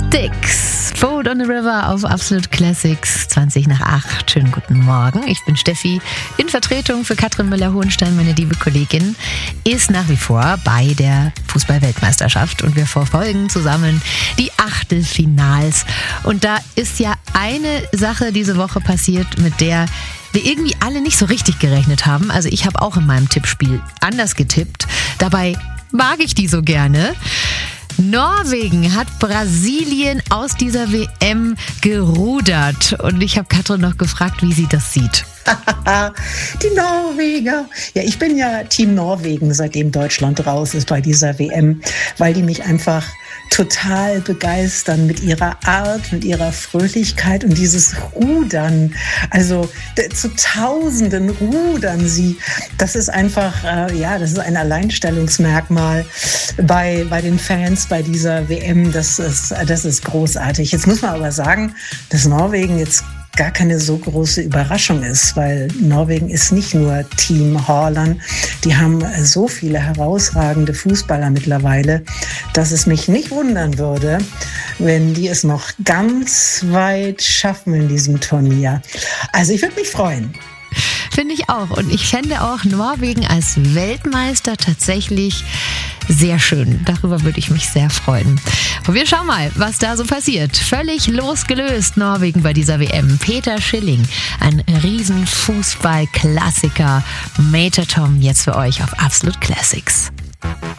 Styx, Boat on the River auf Absolute Classics, 7:20. Schönen guten Morgen, ich bin Steffi, in Vertretung für Katrin Müller-Hohenstein, meine liebe Kollegin, ist nach wie vor bei der Fußball-Weltmeisterschaft und wir verfolgen zusammen die Achtelfinals. Und da ist ja eine Sache diese Woche passiert, mit der wir irgendwie alle nicht so richtig gerechnet haben. Also ich habe auch in meinem Tippspiel anders getippt, dabei mag ich die so gerne. Norwegen hat Brasilien aus dieser WM gerudert. Und ich habe Katrin noch gefragt, wie sie das sieht. Die Norweger. Ja, ich bin ja Team Norwegen, seitdem Deutschland raus ist bei dieser WM, weil die mich einfach total begeistern mit ihrer Art, mit ihrer Fröhlichkeit und dieses Rudern. Also zu Tausenden rudern sie. Das ist einfach, das ist ein Alleinstellungsmerkmal bei den Fans bei dieser WM. Das ist großartig. Jetzt muss man aber sagen, dass Norwegen jetzt gar keine so große Überraschung ist, weil Norwegen ist nicht nur Team Haaland. Die haben so viele herausragende Fußballer mittlerweile, dass es mich nicht wundern würde, wenn die es noch ganz weit schaffen in diesem Turnier. Also ich würde mich freuen. Finde ich auch. Und ich fände auch Norwegen als Weltmeister tatsächlich sehr schön. Darüber würde ich mich sehr freuen. Und wir schauen mal, was da so passiert. Völlig losgelöst Norwegen bei dieser WM. Peter Schilling, ein riesen Fußball-Klassiker. Major Tom jetzt für euch auf Absolute Classics.